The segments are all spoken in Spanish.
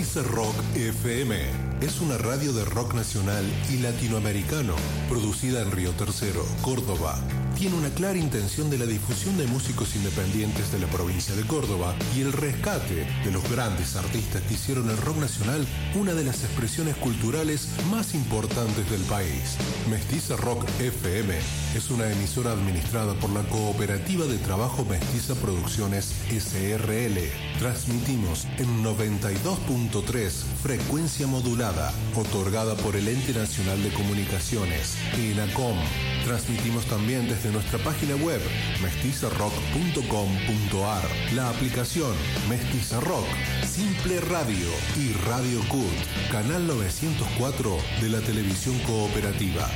Mestiza Rock FM es una radio de rock nacional y latinoamericano, producida en Río Tercero, Córdoba. Tiene una clara intención de la difusión de músicos independientes de la provincia de Córdoba y el rescate de los grandes artistas que hicieron el rock nacional una de las expresiones culturales más importantes del país. Mestiza Rock FM es una emisora administrada por la Cooperativa de Trabajo Mestiza Producciones SRL. Transmitimos en 92.3 frecuencia modulada, otorgada por el Ente Nacional de Comunicaciones, ENACOM. Transmitimos también desde nuestra página web, mestizarrock.com.ar, la aplicación Mestiza Rock, Simple Radio y Radio CUT, canal 904 de la televisión cooperativa.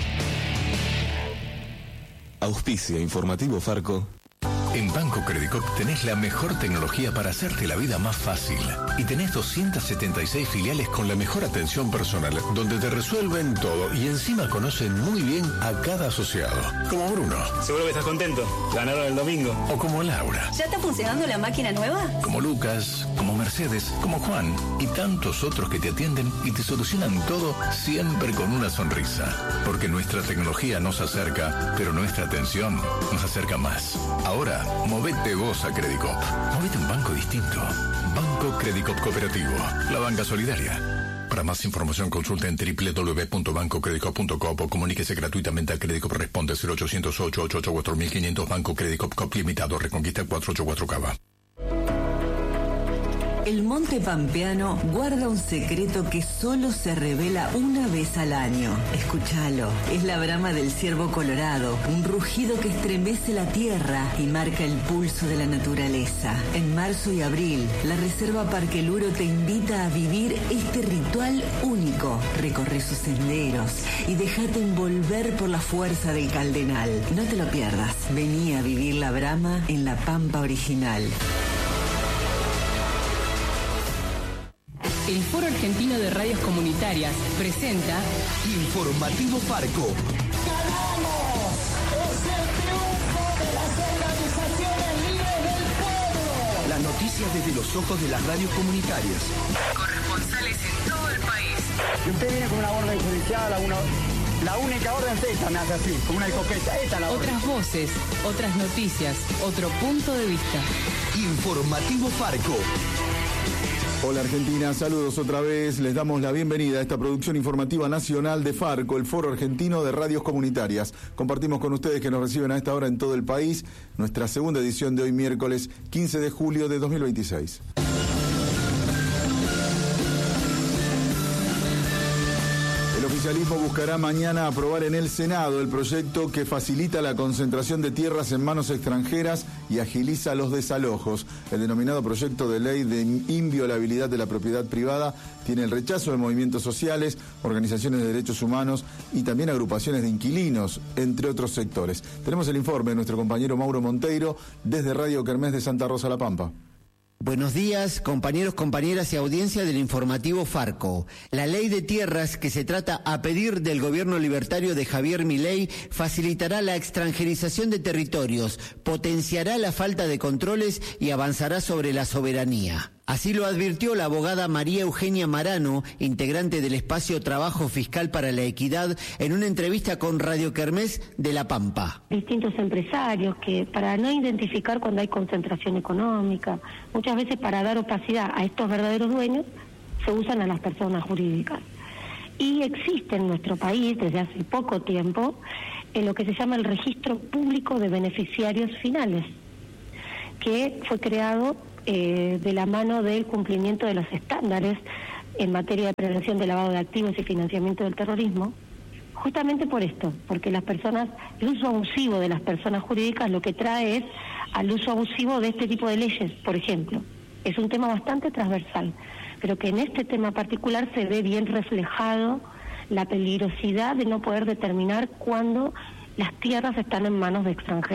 Auspicia Informativo Farco. En Banco Credicop tenés la mejor tecnología para hacerte la vida más fácil. Y tenés 276 filiales con la mejor atención personal, donde te resuelven todo y encima conocen muy bien a cada asociado. Como Bruno. Seguro que estás contento. Ganaron el domingo. O como Laura. ¿Ya está funcionando la máquina nueva? Como Lucas, como Mercedes, como Juan y tantos otros que te atienden y te solucionan todo siempre con una sonrisa. Porque nuestra tecnología nos acerca, pero nuestra atención nos acerca más. Ahora, movete vos a Credicop. Movete un banco distinto. Banco Credicop Cooperativo. La banca solidaria. Para más información consulta en www.bancocredicop.com o comuníquese gratuitamente a Credicop. Responde 0800-888-4500 Banco Credicop Cop Limitado. Reconquista 484 Cava. El Monte Pampeano guarda un secreto que solo se revela una vez al año. Escúchalo. Es la brama del ciervo colorado, un rugido que estremece la tierra y marca el pulso de la naturaleza. En marzo y abril, la Reserva Parque Luro te invita a vivir este ritual único. Recorre sus senderos y déjate envolver por la fuerza del Caldenal. No te lo pierdas. Vení a vivir la brama en la Pampa original. El Foro Argentino de Radios Comunitarias presenta Informativo Farco. ¡Ganamos! ¡Es el triunfo de las organizaciones libres del pueblo! Las noticias desde los ojos de las radios comunitarias. corresponsales en todo el país. Y usted viene con una orden judicial, la única orden es esta, me hace así, como una escopeta, esta es la orden. Otras voces, otras noticias, otro punto de vista. Informativo Farco. Hola Argentina, saludos otra vez. Les damos la bienvenida a esta producción informativa nacional de Farco, el Foro Argentino de Radios Comunitarias. Compartimos con ustedes que nos reciben a esta hora en todo el país nuestra segunda edición de hoy miércoles 15 de julio de 2026. El oficialismo buscará mañana aprobar en el Senado el proyecto que facilita la concentración de tierras en manos extranjeras y agiliza los desalojos. El denominado proyecto de ley de inviolabilidad de la propiedad privada tiene el rechazo de movimientos sociales, organizaciones de derechos humanos y también agrupaciones de inquilinos, entre otros sectores. Tenemos el informe de nuestro compañero Mauro Monteiro desde Radio Kermés de Santa Rosa, La Pampa. Buenos días, compañeros, compañeras y audiencia del informativo Farco. La ley de tierras que se trata a pedir del gobierno libertario de Javier Milei facilitará la extranjerización de territorios, potenciará la falta de controles y avanzará sobre la soberanía. Así lo advirtió la abogada María Eugenia Marano, integrante del espacio Trabajo Fiscal para la Equidad, en una entrevista con Radio Kermés de La Pampa. Distintos empresarios que, para no identificar cuando hay concentración económica, muchas veces para dar opacidad a estos verdaderos dueños, se usan a las personas jurídicas. Y existe en nuestro país, desde hace poco tiempo, lo que se llama el Registro Público de Beneficiarios Finales, que fue creado de la mano del cumplimiento de los estándares en materia de prevención de lavado de activos y financiamiento del terrorismo, justamente por esto, porque las personas, el uso abusivo de las personas jurídicas lo que trae es al uso abusivo de este tipo de leyes, por ejemplo. Es un tema bastante transversal, pero que en este tema particular se ve bien reflejado la peligrosidad de no poder determinar cuándo las tierras están en manos de extranjeros.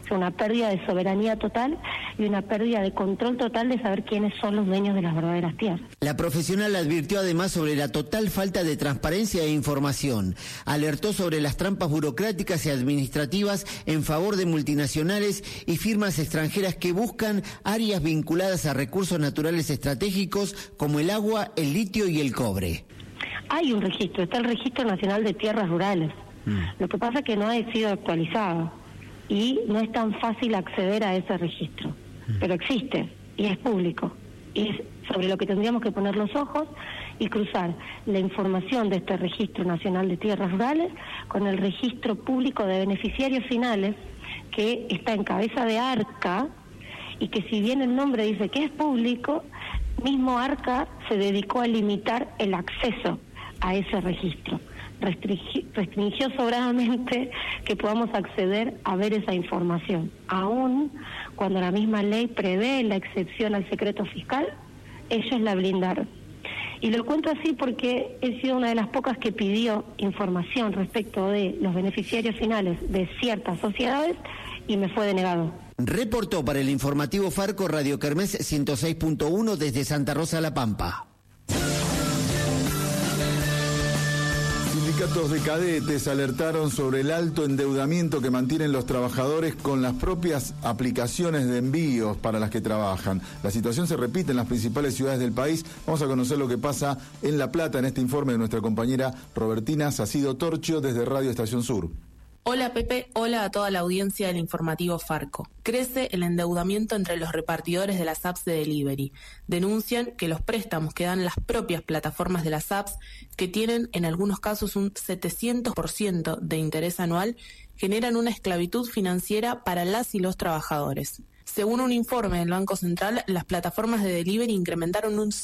O sea, una pérdida de soberanía total y una pérdida de control total de saber quiénes son los dueños de las verdaderas tierras. La profesional advirtió además sobre la total falta de transparencia e información. Alertó sobre las trampas burocráticas y administrativas en favor de multinacionales y firmas extranjeras que buscan áreas vinculadas a recursos naturales estratégicos como el agua, el litio y el cobre. Hay un registro, está el Registro Nacional de Tierras Rurales. Lo que pasa es que no ha sido actualizado y no es tan fácil acceder a ese registro, pero existe y es público, y es sobre lo que tendríamos que poner los ojos y cruzar la información de este Registro Nacional de Tierras Rurales con el registro público de beneficiarios finales, que está en cabeza de ARCA, y que si bien el nombre dice que es público, mismo ARCA se dedicó a limitar el acceso a ese registro. Restringió sobradamente que podamos acceder a ver esa información, aún cuando la misma ley prevé la excepción al secreto fiscal, ellos la blindaron. Y lo cuento así porque he sido una de las pocas que pidió información respecto de los beneficiarios finales de ciertas sociedades y me fue denegado. Reportó para el informativo Farco Radio Kermés 106.1 desde Santa Rosa, La Pampa. Sindicatos de cadetes alertaron sobre el alto endeudamiento que mantienen los trabajadores con las propias aplicaciones de envíos para las que trabajan. La situación se repite en las principales ciudades del país. Vamos a conocer lo que pasa en La Plata en este informe de nuestra compañera Robertina Sacido Torchio desde Radio Estación Sur. Hola Pepe, hola a toda la audiencia del informativo Farco. Crece el endeudamiento entre los repartidores de las apps de delivery. Denuncian que los préstamos que dan las propias plataformas de las apps, que tienen en algunos casos un 700% de interés anual, generan una esclavitud financiera para las y los trabajadores. Según un informe del Banco Central, las plataformas de delivery incrementaron un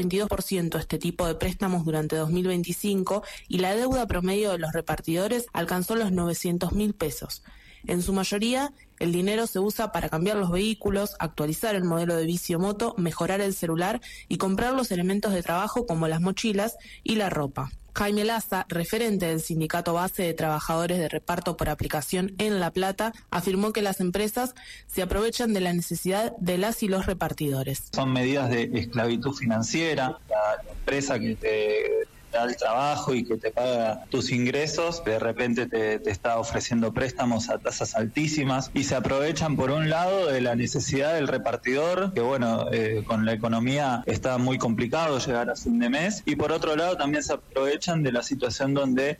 122% este tipo de préstamos durante 2025 y la deuda promedio de los repartidores alcanzó los 900.000 pesos. En su mayoría, el dinero se usa para cambiar los vehículos, actualizar el modelo de bici o moto, mejorar el celular y comprar los elementos de trabajo como las mochilas y la ropa. Jaime Laza, referente del Sindicato Base de Trabajadores de Reparto por Aplicación en La Plata, afirmó que las empresas se aprovechan de la necesidad de las y los repartidores. Son medidas de esclavitud financiera. La empresa que te da el trabajo y que te paga tus ingresos, de repente te está ofreciendo préstamos a tasas altísimas y se aprovechan por un lado de la necesidad del repartidor, que bueno, con la economía está muy complicado llegar a fin de mes, y por otro lado también se aprovechan de la situación donde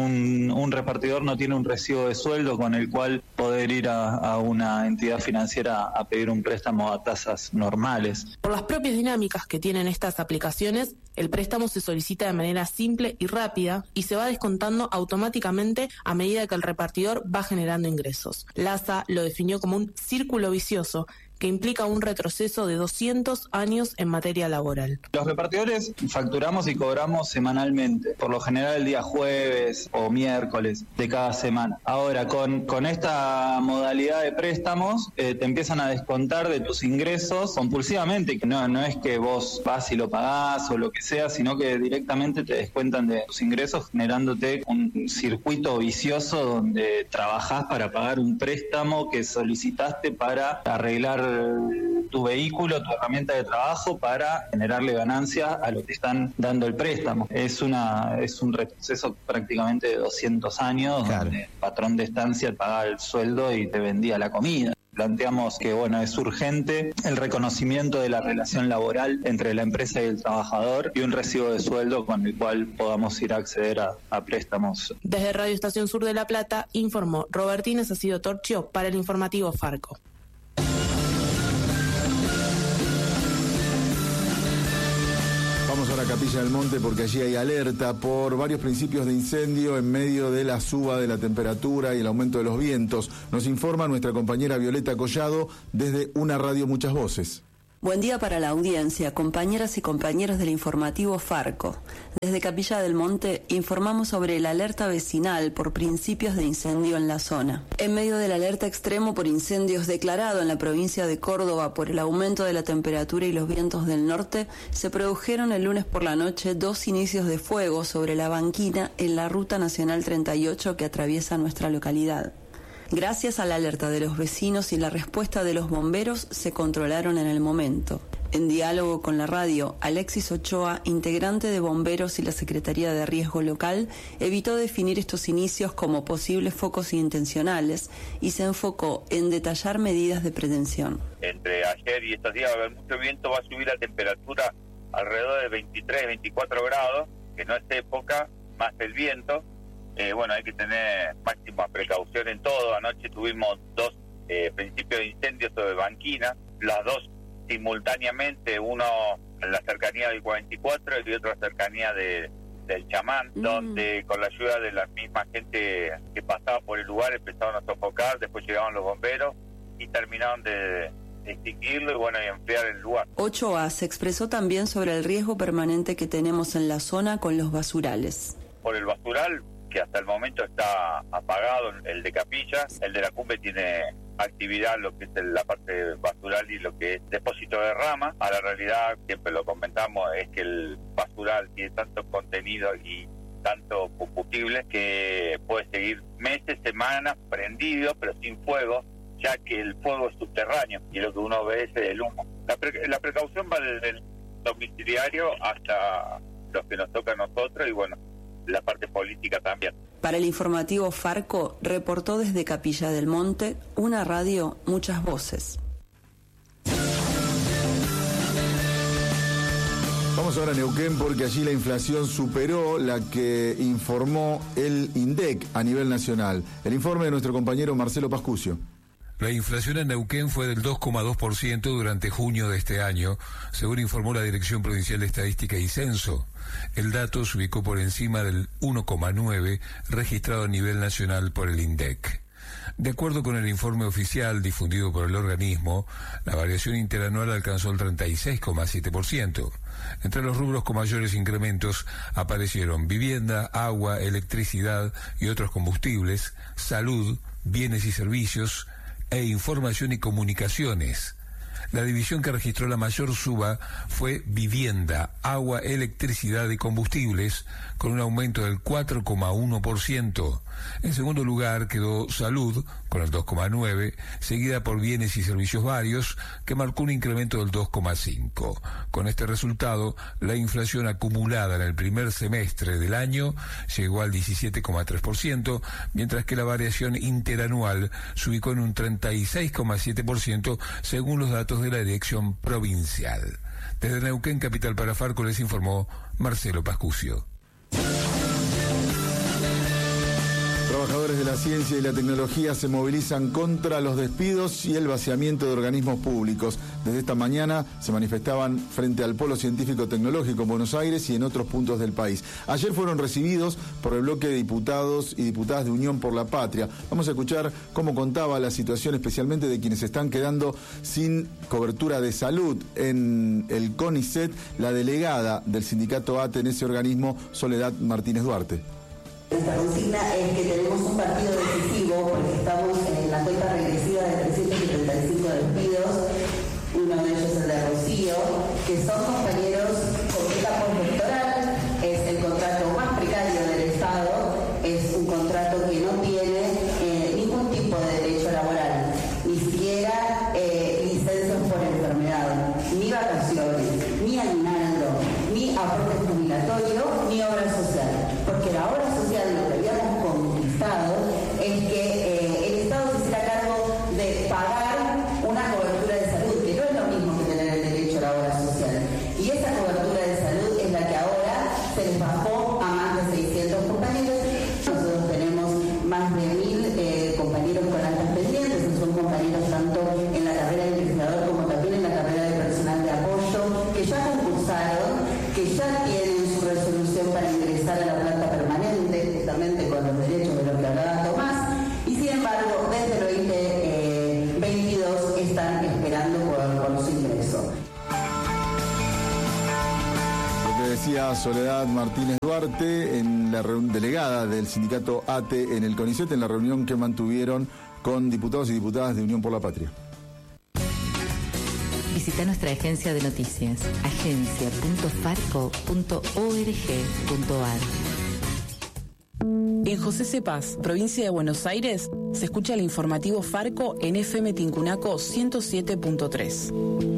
un repartidor no tiene un recibo de sueldo con el cual poder ir a una entidad financiera a pedir un préstamo a tasas normales. Por las propias dinámicas que tienen estas aplicaciones, el préstamo se solicita de manera simple y rápida y se va descontando automáticamente a medida que el repartidor va generando ingresos. Laza lo definió como un círculo vicioso que implica un retroceso de 200 años en materia laboral. Los repartidores facturamos y cobramos semanalmente, por lo general el día jueves o miércoles de cada semana. Ahora, con esta modalidad de préstamos, te empiezan a descontar de tus ingresos compulsivamente, que no es que vos vas y lo pagás o lo que sea, sino que directamente te descuentan de tus ingresos, generándote un circuito vicioso donde trabajás para pagar un préstamo que solicitaste para arreglar tu vehículo, tu herramienta de trabajo, para generarle ganancia a lo que están dando el préstamo. Es un retroceso prácticamente de 200 años, claro, donde el patrón de estancia pagaba el sueldo y te vendía la comida. Planteamos que es urgente el reconocimiento de la relación laboral entre la empresa y el trabajador y un recibo de sueldo con el cual podamos ir a acceder a préstamos. Desde Radio Estación Sur de La Plata, informó Robertina Sacido Torchio para el informativo Farco. Vamos a la Capilla del Monte porque allí hay alerta por varios principios de incendio en medio de la suba de la temperatura y el aumento de los vientos. Nos informa nuestra compañera Violeta Collado desde una radio Muchas Voces. Buen día para la audiencia, compañeras y compañeros del informativo Farco. Desde Capilla del Monte informamos sobre la alerta vecinal por principios de incendio en la zona. En medio de la alerta extremo por incendios declarado en la provincia de Córdoba por el aumento de la temperatura y los vientos del norte, se produjeron el lunes por la noche 2 inicios de fuego sobre la banquina en la Ruta Nacional 38 que atraviesa nuestra localidad. Gracias a la alerta de los vecinos y la respuesta de los bomberos, se controlaron en el momento. En diálogo con la radio, Alexis Ochoa, integrante de Bomberos y la Secretaría de Riesgo Local, evitó definir estos inicios como posibles focos intencionales y se enfocó en detallar medidas de prevención. Entre ayer y estos días va a haber mucho viento, va a subir la temperatura alrededor de 23, 24 grados, que no es época, más el viento. Hay que tener máxima precaución en todo. Anoche tuvimos 2 principios de incendios sobre Banquina, las dos simultáneamente, uno en la cercanía del 44 y otro en la cercanía del Chamán, donde con la ayuda de la misma gente que pasaba por el lugar empezaron a sofocar, después llegaron los bomberos y terminaron de extinguirlo y enfriar el lugar. Ochoa se expresó también sobre el riesgo permanente que tenemos en la zona con los basurales. Por el basural, que hasta el momento está apagado, el de Capilla, el de la Cumbre tiene actividad, lo que es la parte basural y lo que es depósito de rama. A la realidad, siempre lo comentamos, es que el basural tiene tanto contenido y tanto combustible que puede seguir meses, semanas prendido, pero sin fuego, ya que el fuego es subterráneo y lo que uno ve es el humo. La precaución va desde el domiciliario hasta los que nos toca a nosotros y la parte política también. Para el informativo Farco, reportó desde Capilla del Monte, una radio, muchas voces. Vamos ahora a Neuquén porque allí la inflación superó la que informó el INDEC a nivel nacional. El informe de nuestro compañero Marcelo Pascucio. La inflación en Neuquén fue del 2,2% durante junio de este año, según informó la Dirección Provincial de Estadística y Censo. El dato se ubicó por encima del 1,9% registrado a nivel nacional por el INDEC. De acuerdo con el informe oficial difundido por el organismo, la variación interanual alcanzó el 36,7%. Entre los rubros con mayores incrementos aparecieron vivienda, agua, electricidad y otros combustibles, salud, bienes y servicios, e información y comunicaciones. La división que registró la mayor suba fue vivienda, agua, electricidad y combustibles, con un aumento del 4,1%. En segundo lugar quedó salud, con el 2,9%, seguida por bienes y servicios varios, que marcó un incremento del 2,5%. Con este resultado, la inflación acumulada en el primer semestre del año llegó al 17,3%, mientras que la variación interanual se ubicó en un 36,7%, según los datos de la Dirección Provincial. Desde Neuquén, capital para Farco, les informó Marcelo Pascucio. Trabajadores de la ciencia y la tecnología se movilizan contra los despidos y el vaciamiento de organismos públicos. Desde esta mañana se manifestaban frente al Polo Científico Tecnológico en Buenos Aires y en otros puntos del país. Ayer fueron recibidos por el bloque de diputados y diputadas de Unión por la Patria. Vamos a escuchar cómo contaba la situación especialmente de quienes están quedando sin cobertura de salud en el CONICET, la delegada del sindicato ATE en ese organismo, Soledad Martínez Duarte. Nuestra consigna es que tenemos un partido decisivo porque estamos en la cuenta regresiva de 375 despidos, uno de ellos el de Rocío, que son compañeros con beca postdoctoral, es el contrato más precario del Estado, es un contrato que no tiene ningún tipo de derecho laboral, ni siquiera licencias por enfermedad, ni vacaciones, ni aguinaldo, ni aporte jubilatorio, ni obra social, porque la obra social lo que habíamos conquistado es que el Estado se hiciera cargo de pagar una cobertura de salud, que no es lo mismo que tener el derecho a la obra social. Y esa cobertura de salud es la que ahora se les bajó a más de 600 compañeros. Nosotros tenemos más de 1000 compañeros con altas pendientes, son compañeros tanto en la carrera de investigador como también en la carrera de personal de apoyo, que ya concursaron, que ya tienen su resolución para ingresar a la planta permanente, justamente con los derechos de los que hablaba Tomás, y sin embargo, desde el 2022 están esperando por su ingreso. Lo que decía Soledad Martínez Duarte, en la delegada del sindicato ATE en el CONICET, en la reunión que mantuvieron con diputados y diputadas de Unión por la Patria. Visita nuestra agencia de noticias, agencia.farco.org.ar. En José Cepaz, provincia de Buenos Aires, se escucha el informativo Farco en FM Tincunaco 107.3.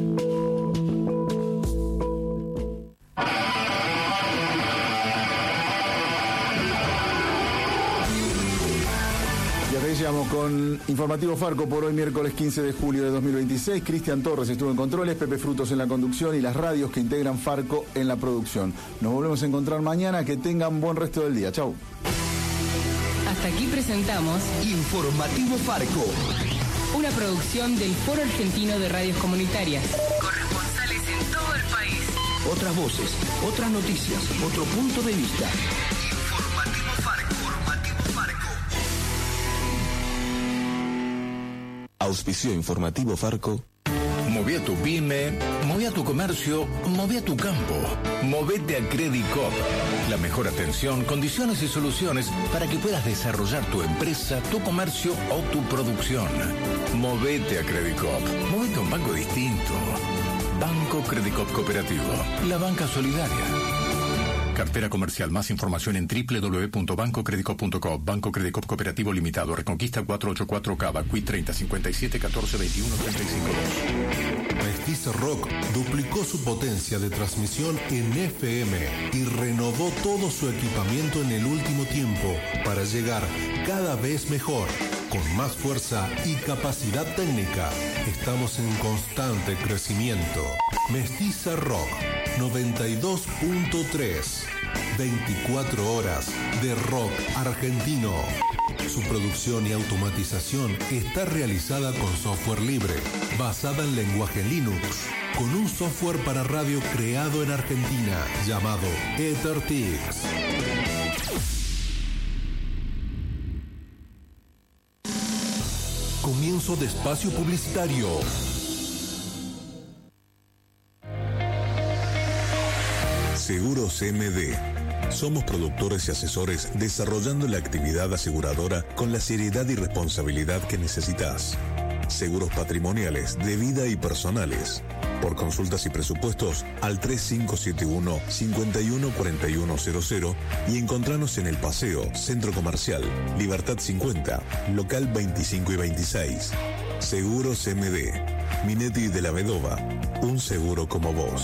Llegamos con Informativo Farco por hoy, miércoles 15 de julio de 2026. Cristian Torres estuvo en controles, Pepe Frutos en la conducción y las radios que integran Farco en la producción. Nos volvemos a encontrar mañana. Que tengan buen resto del día. Chau. Hasta aquí presentamos Informativo Farco, una producción del Foro Argentino de Radios Comunitarias. Corresponsales en todo el país. Otras voces, otras noticias, otro punto de vista. Informativo Farco. Auspicio Informativo Farco. Moví a tu pyme, moví a tu comercio, moví a tu campo. Movete a Credicop. La mejor atención, condiciones y soluciones para que puedas desarrollar tu empresa, tu comercio o tu producción. Movete a Credicop. Movete a un banco distinto. Banco Credicop Cooperativo. La banca solidaria. Cartera comercial. Más información en www.bancocredicop.com. Banco Credicop Cooperativo Limitado. Reconquista 484 Cava. Qui 30 57 14 21 35 2. Mestiza Rock duplicó su potencia de transmisión en FM y renovó todo su equipamiento en el último tiempo para llegar cada vez mejor, con más fuerza y capacidad técnica. Estamos en constante crecimiento. Mestiza Rock 92.3. 24 horas de rock argentino. Su producción y automatización está realizada con software libre, basada en lenguaje Linux, con un software para radio creado en Argentina llamado EtherTix. Comienzo de espacio publicitario. Seguros MD. Somos productores y asesores desarrollando la actividad aseguradora con la seriedad y responsabilidad que necesitas. Seguros patrimoniales, de vida y personales. Por consultas y presupuestos al 3571-514100 y encontranos en El Paseo, Centro Comercial, Libertad 50, local 25 y 26. Seguros MD. Minetti de la Vedova. Un seguro como vos.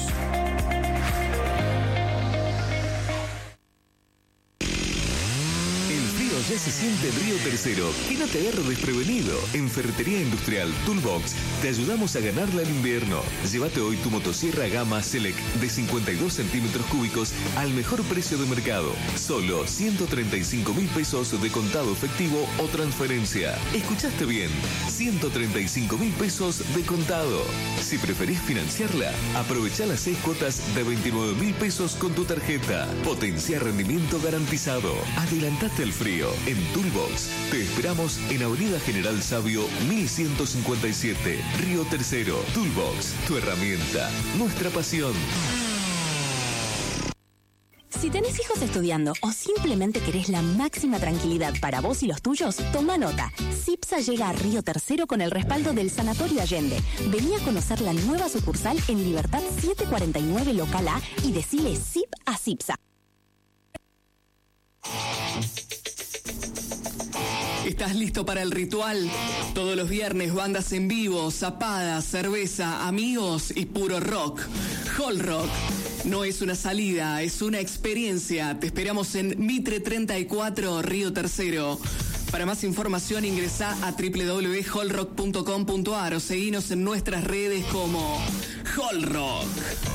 Ya se siente en Río Tercero. Que no te agarre desprevenido. En Ferretería Industrial Toolbox te ayudamos a ganarla al invierno. Llévate hoy tu motosierra Gama Select de 52 centímetros cúbicos al mejor precio de mercado. Solo 135.000 pesos de contado efectivo o transferencia. ¿Escuchaste bien? 135.000 pesos de contado. Si preferís financiarla, aprovecha las 6 cuotas de 29.000 pesos con tu tarjeta. Potencia rendimiento garantizado. Adelantate al frío. En Toolbox te esperamos en Avenida General Sabio 1157, Río Tercero. Toolbox, tu herramienta, nuestra pasión. Si tenés hijos estudiando o simplemente querés la máxima tranquilidad para vos y los tuyos, toma nota. CIPSA llega a Río Tercero con el respaldo del Sanatorio Allende. Vení a conocer la nueva sucursal en Libertad 749 Local A y decile CIP a CIPSA. ¿Estás listo para el ritual? Todos los viernes bandas en vivo, zapadas, cerveza, amigos y puro rock. Hall Rock. No es una salida, es una experiencia. Te esperamos en Mitre 34, Río Tercero. Para más información ingresá a www.hallrock.com.ar o seguinos en nuestras redes como Hall Rock.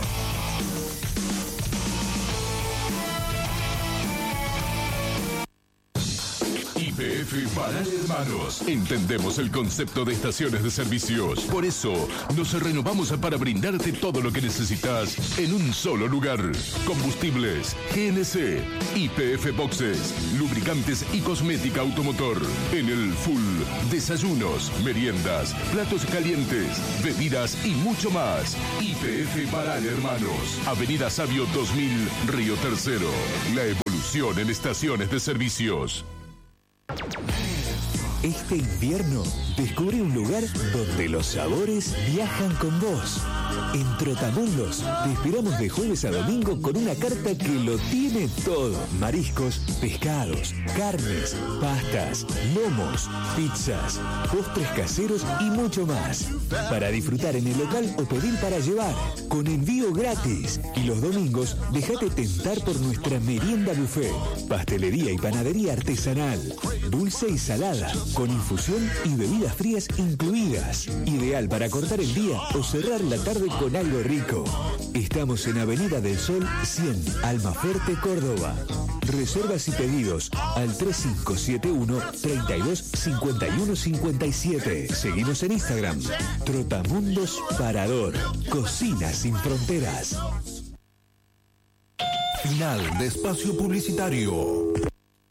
YPF Barán Hermanos. Entendemos el concepto de estaciones de servicios. Por eso, nos renovamos para brindarte todo lo que necesitas en un solo lugar. Combustibles, GNC, YPF Boxes, lubricantes y cosmética automotor. En el full, desayunos, meriendas, platos calientes, bebidas y mucho más. YPF Barán Hermanos. Avenida Sabio 2000, Río Tercero. La evolución en estaciones de servicios. Este invierno, descubre un lugar donde los sabores viajan con vos. En Trotamundos te esperamos de jueves a domingo con una carta que lo tiene todo. Mariscos, pescados, carnes, pastas, lomos, pizzas, postres caseros y mucho más. Para disfrutar en el local o pedir para llevar, con envío gratis. Y los domingos, déjate tentar por nuestra merienda buffet. Pastelería y panadería artesanal. Dulce y salada, con infusión y bebidas frías incluidas. Ideal para cortar el día o cerrar la tarde con algo rico. Estamos en Avenida del Sol 100, Almafuerte, Córdoba. Reservas y pedidos al 3571-325157. Seguimos en Instagram. Trotamundos Parador. Cocina sin fronteras. Final de espacio publicitario.